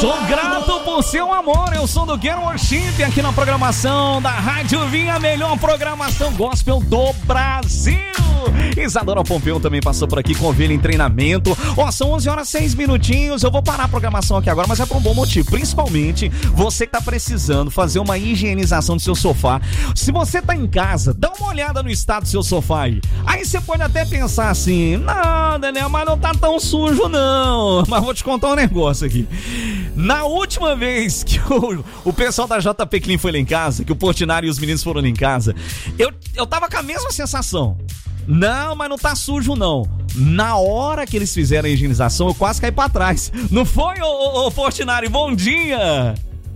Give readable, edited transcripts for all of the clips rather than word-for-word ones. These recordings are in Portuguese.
Sou grato por seu amor, eu sou do Get Worship aqui na programação da Rádio Vinha, a melhor programação gospel do Brasil. Isadora Pompeu também passou por aqui com ovelha em treinamento. São 11h06. Eu vou parar a programação aqui agora, mas é por um bom motivo. Principalmente você que tá precisando fazer uma higienização do seu sofá. Se você tá em casa, dá uma olhada no estado do seu sofá aí. Aí você pode até pensar assim: não, Daniel, mas não tá tão sujo não. Mas vou te contar um negócio aqui. Na última vez que o pessoal da JP Clean foi lá em casa, que o Portinari e os meninos foram lá em casa, eu tava com a mesma sensação. Não, mas não tá sujo não. Na hora que eles fizeram a higienização, eu quase caí pra trás. Não foi, ô Portinari? Bom dia!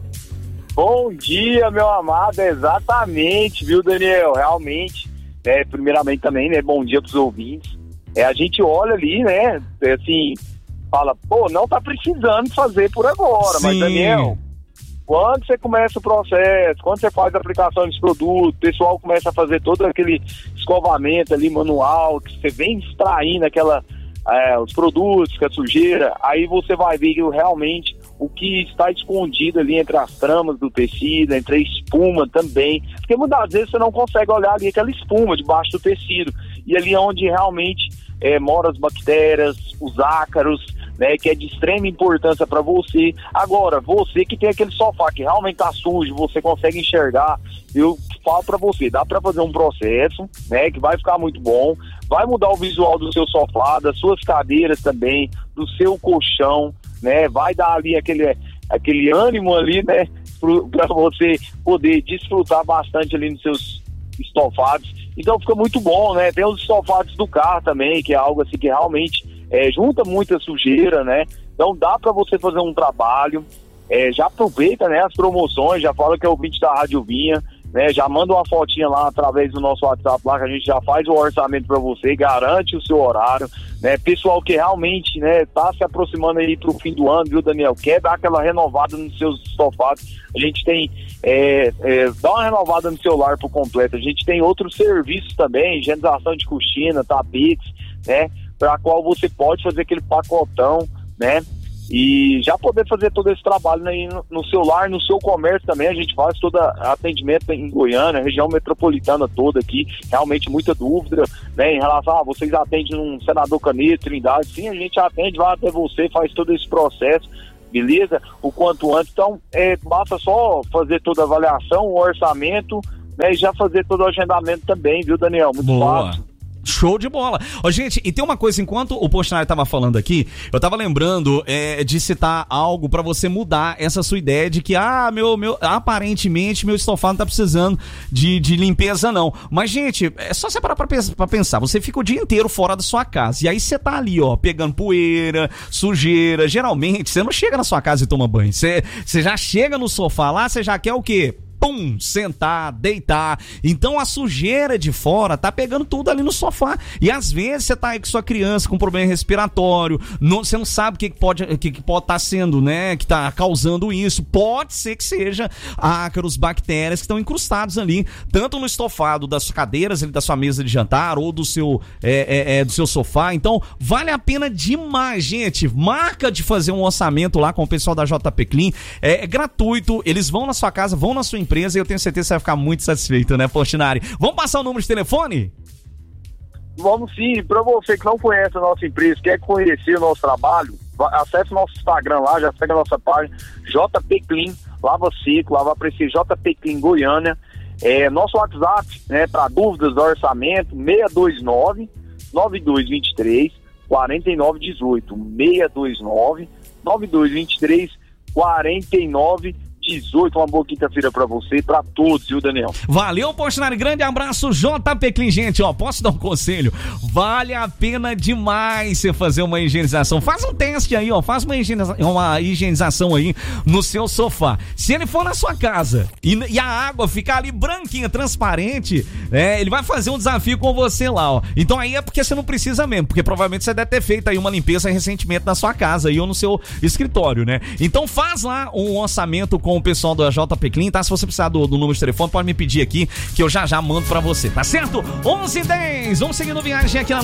Bom dia, meu amado, exatamente, viu, Daniel? Realmente, primeiramente também, né, bom dia pros ouvintes. A gente olha ali, né, assim, fala, pô, não tá precisando fazer por agora. Sim. Mas, Daniel, quando você começa o processo, quando você faz a aplicação dos produtos, o pessoal começa a fazer todo aquele escovamento ali manual, que você vem extraindo os produtos, que a sujeira, aí você vai ver realmente o que está escondido ali entre as tramas do tecido, entre a espuma também, porque muitas vezes você não consegue olhar ali aquela espuma debaixo do tecido, e ali é onde realmente moram as bactérias, os ácaros, né, que é de extrema importância para você. Agora, você que tem aquele sofá que realmente tá sujo, você consegue enxergar, eu falo para você, dá para fazer um processo, né, que vai ficar muito bom, vai mudar o visual do seu sofá, das suas cadeiras também, do seu colchão, né, vai dar ali aquele ânimo ali, né, para você poder desfrutar bastante ali nos seus estofados. Então fica muito bom, né? Tem os estofados do carro também, que é algo assim que realmente junta muita sujeira, né? Então dá para você fazer um trabalho, já aproveita, né, as promoções, já fala que é o ouvinte da Rádio Vinha, né? Já manda uma fotinha lá através do nosso WhatsApp lá, que a gente já faz o orçamento para você, garante o seu horário, né? Pessoal que realmente, né, tá se aproximando aí pro fim do ano, viu, Daniel? Quer dar aquela renovada nos seus estofados, a gente tem dá uma renovada no seu lar por completo. A gente tem outros serviços também, higienização de cortina, tapetes, né, para qual você pode fazer aquele pacotão, né, e já poder fazer todo esse trabalho aí no seu lar, no seu comércio também. A gente faz todo atendimento em Goiânia, região metropolitana toda aqui, realmente muita dúvida, né, em relação a vocês atendem um Senador Canedo, Trindade, sim, a gente atende, vai até você, faz todo esse processo, beleza? O quanto antes. Então, basta só fazer toda a avaliação, o orçamento, né, e já fazer todo o agendamento também, viu, Daniel? Muito fácil. Show de bola. Gente, e tem uma coisa, enquanto o Portinari tava falando aqui, eu tava lembrando de citar algo pra você mudar essa sua ideia de que, aparentemente, meu estofado não tá precisando de limpeza, não. Mas, gente, é só você parar pra pensar. Você fica o dia inteiro fora da sua casa, e aí você tá ali, pegando poeira, sujeira. Geralmente, você não chega na sua casa e toma banho. Você já chega no sofá lá, você já quer o quê? Sentar, deitar. Então a sujeira de fora tá pegando tudo ali no sofá. E às vezes você tá aí com sua criança com problema respiratório, você não sabe o que pode estar sendo, né, que tá causando isso. Pode ser que seja ácaros, bactérias que estão incrustados ali, tanto no estofado das cadeiras, da sua mesa de jantar ou do seu sofá. Então vale a pena demais, gente. Marca de fazer um orçamento lá com o pessoal da JP Clean. É gratuito, eles vão na sua casa, vão na sua empresa, e eu tenho certeza que você vai ficar muito satisfeito, né, Portinari? Vamos passar o número de telefone? Vamos sim. Para você que não conhece a nossa empresa, quer conhecer o nosso trabalho, acesse o nosso Instagram lá, já segue a nossa página JP Clean, lava seco, lava aparecer JP Clean Goiânia. Nosso WhatsApp, né, para dúvidas do orçamento, 629-9223-4918, 629-9223-4918. Uma boa quinta-feira pra você e pra todos, viu, Daniel? Valeu, Portinari, grande abraço, JP Clean. Gente, posso dar um conselho? Vale a pena demais você fazer uma higienização. Faz um teste aí, faz uma higienização aí no seu sofá. Se ele for na sua casa e a água ficar ali branquinha, transparente, ele vai fazer um desafio com você lá, Então aí é porque você não precisa mesmo, porque provavelmente você deve ter feito aí uma limpeza recentemente na sua casa aí, ou no seu escritório, né? Então faz lá um orçamento com o pessoal da JP Clean, tá? Se você precisar do número de telefone, pode me pedir aqui, que eu já mando pra você, tá certo? 11h10, vamos seguindo viagem aqui na